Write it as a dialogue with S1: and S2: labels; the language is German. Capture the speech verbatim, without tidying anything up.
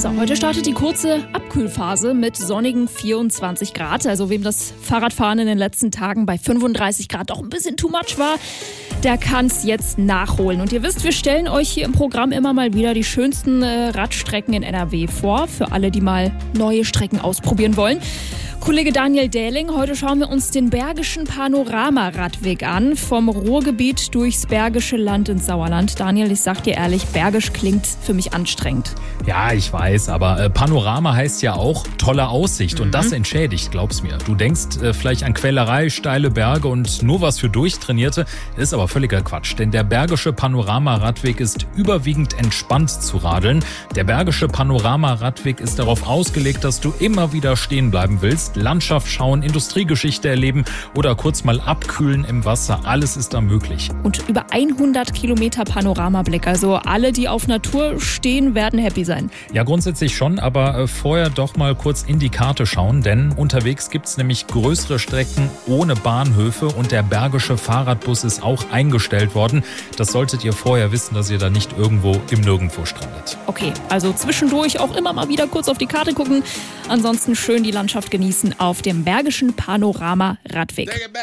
S1: So, heute startet die kurze Abkühlphase mit sonnigen vierundzwanzig Grad. Also wem das Fahrradfahren in den letzten Tagen bei fünfunddreißig Grad doch ein bisschen too much war, der kann es jetzt nachholen. Und ihr wisst, wir stellen euch hier im Programm immer mal wieder die schönsten äh, Radstrecken in N R W vor. Für alle, die mal neue Strecken ausprobieren wollen. Kollege Daniel Dähling, heute schauen wir uns den Bergischen Panorama-Radweg an. Vom Ruhrgebiet durchs Bergische Land ins Sauerland. Daniel, ich sag dir ehrlich, Bergisch klingt für mich anstrengend.
S2: Ja, ich weiß, aber äh, Panorama heißt ja auch tolle Aussicht. Mhm. Und das entschädigt, glaub's mir. Du denkst äh, vielleicht an Quälerei, steile Berge und nur was für Durchtrainierte. Ist aber völliger Quatsch, denn der Bergische Panorama-Radweg ist überwiegend entspannt zu radeln. Der Bergische Panorama-Radweg ist darauf ausgelegt, dass du immer wieder stehen bleiben willst. Landschaft schauen, Industriegeschichte erleben oder kurz mal abkühlen im Wasser. Alles ist da möglich.
S1: Und über hundert Kilometer Panoramablick. Also alle, die auf Natur stehen, werden happy sein.
S2: Ja, grundsätzlich schon, aber vorher doch mal kurz in die Karte schauen, denn unterwegs gibt es nämlich größere Strecken ohne Bahnhöfe und der Bergische Fahrradbus ist auch eingestellt worden. Das solltet ihr vorher wissen, dass ihr da nicht irgendwo im Nirgendwo strandet.
S1: Okay, also zwischendurch auch immer mal wieder kurz auf die Karte gucken. Ansonsten schön die Landschaft genießen auf dem Bergischen Panorama-Radweg.